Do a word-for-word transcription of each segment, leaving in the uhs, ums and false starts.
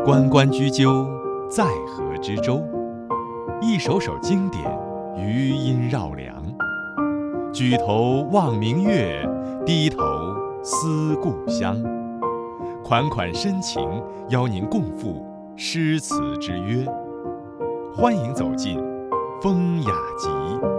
关关雎鸠，在河之洲。一首首经典，余音绕梁。举头望明月，低头思故乡。款款深情，邀您共赴诗词之约。欢迎走进风雅集。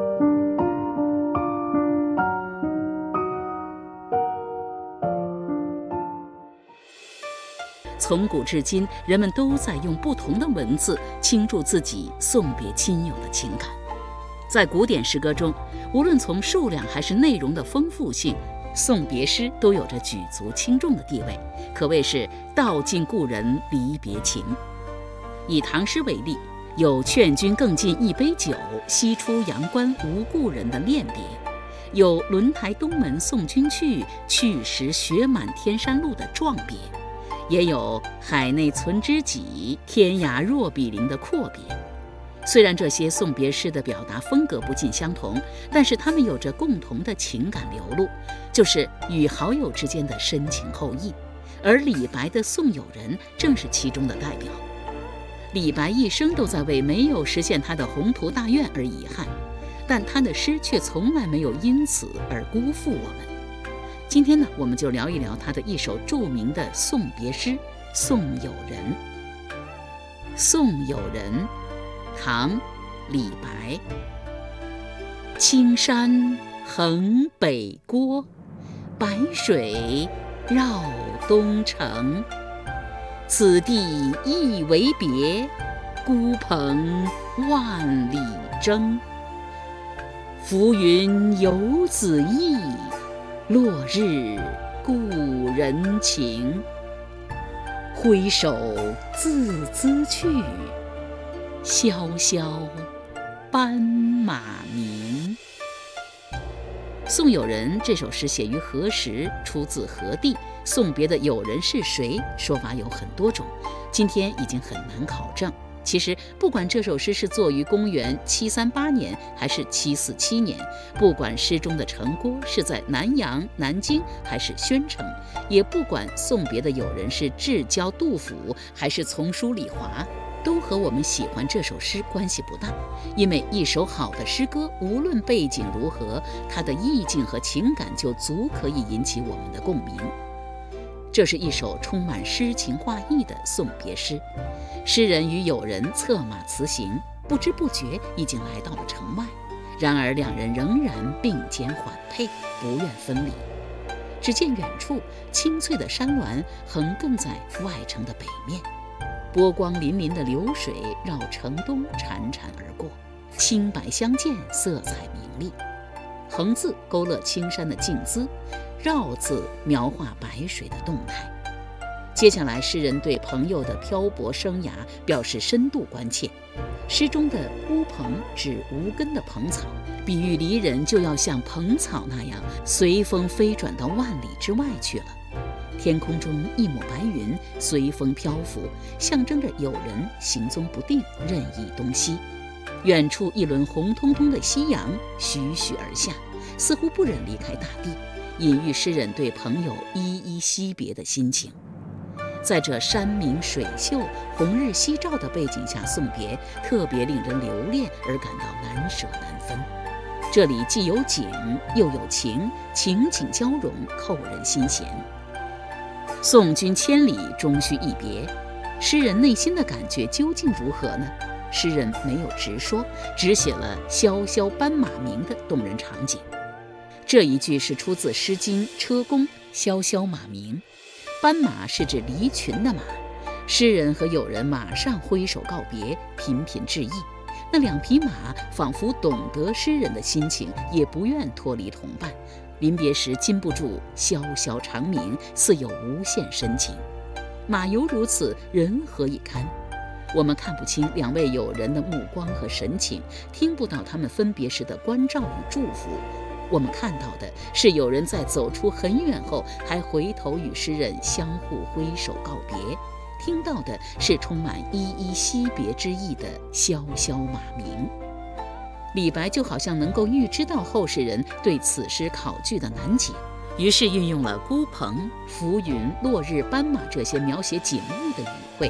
从古至今，人们都在用不同的文字倾注自己送别亲友的情感。在古典诗歌中，无论从数量还是内容的丰富性，送别诗都有着举足轻重的地位，可谓是道尽故人离别情。以唐诗为例，有劝君更尽一杯酒，西出阳关无故人的恋别，有轮台东门送君去，去时雪满天山路的壮别，也有海内存知己，天涯若比邻的阔别。虽然这些送别诗的表达风格不尽相同，但是它们有着共同的情感流露，就是与好友之间的深情厚谊。而李白的《送友人》正是其中的代表。李白一生都在为没有实现他的宏图大愿而遗憾，但他的诗却从来没有因此而辜负我们。今天呢，我们就聊一聊他的一首著名的送别诗《送友人》。《送友人》，唐·李白。青山横北郭，白水绕东城。此地一为别，孤蓬万里征。浮云游子意，落日故人情。挥手自兹去，萧萧斑马鸣。《送友人》这首诗写于何时，出自何地，送别的友人是谁，说法有很多种，今天已经很难考证。其实不管这首诗是作于公元七三八年还是七四七年，不管诗中的城郭是在南阳、南京还是宣城，也不管送别的友人是至交杜甫还是丛书李华，都和我们喜欢这首诗关系不大。因为一首好的诗歌，无论背景如何，它的意境和情感就足可以引起我们的共鸣。这是一首充满诗情画意的送别诗。诗人与友人策马辞行，不知不觉已经来到了城外，然而两人仍然并肩缓配，不愿分离。只见远处青翠的山峦横亘在外城的北面，波光粼粼的流水绕城东潺潺而过，青白相间，色彩明丽。横字勾勒青山的静姿，绕字描画白水的动态。接下来诗人对朋友的漂泊生涯表示深度关切。诗中的孤蓬指无根的蓬草，比喻离人就要像蓬草那样随风飞转到万里之外去了。天空中一抹白云随风漂浮，象征着友人行踪不定，任意东西。远处一轮红彤彤的夕阳徐徐而下，似乎不忍离开大地，隐喻诗人对朋友依依惜别的心情。在这山明水秀、红日夕照的背景下送别，特别令人留恋而感到难舍难分。这里既有景又有情，情景交融，扣人心弦。送君千里，终须一别。诗人内心的感觉究竟如何呢？诗人没有直说，只写了萧萧斑马鸣的动人场景。这一句是出自《诗经·车公·萧萧马鸣》。斑马是指离群的马，诗人和友人马上挥手告别，频频致意。那两匹马仿佛懂得诗人的心情，也不愿脱离同伴，临别时禁不住萧萧长鸣，似有无限深情。马犹如此，人何以堪？我们看不清两位友人的目光和神情，听不到他们分别时的关照与祝福。我们看到的是友人在走出很远后，还回头与诗人相互挥手告别，听到的是充满依依惜别之意的萧萧马鸣。李白就好像能够预知到后世人对此诗考据的难解，于是运用了孤蓬、浮云、落日、斑马这些描写景物的语汇，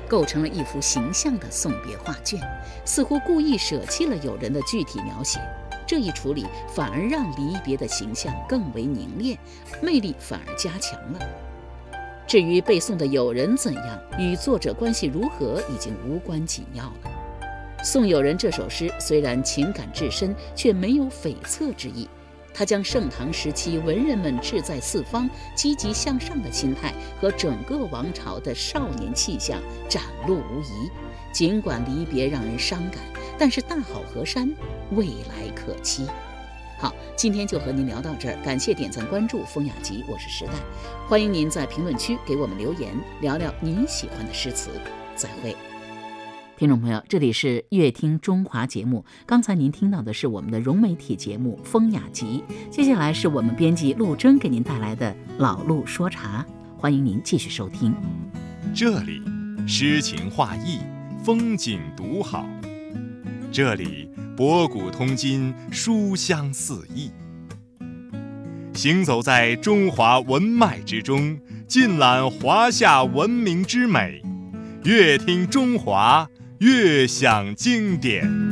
构成了一幅形象的送别画卷，似乎故意舍弃了友人的具体描写。这一处理反而让离别的形象更为凝练，魅力反而加强了。至于背诵的友人怎样，与作者关系如何，已经无关紧要了。《送友人》这首诗虽然情感至深，却没有悱恻之意。他将盛唐时期文人们志在四方、积极向上的心态和整个王朝的少年气象展露无遗。尽管离别让人伤感，但是大好河山，未来可期。好，今天就和您聊到这儿，感谢点赞关注风雅集，我是时代，欢迎您在评论区给我们留言，聊聊您喜欢的诗词。再会。听众朋友，这里是乐听中华节目，刚才您听到的是我们的融媒体节目风雅集，接下来是我们编辑陆征给您带来的老陆说茶，欢迎您继续收听。 这里诗情画意，风景独好，这里博古通今，书香四溢。行走在中华文脉之中，尽览华夏文明之美，乐听中华，悦享经典。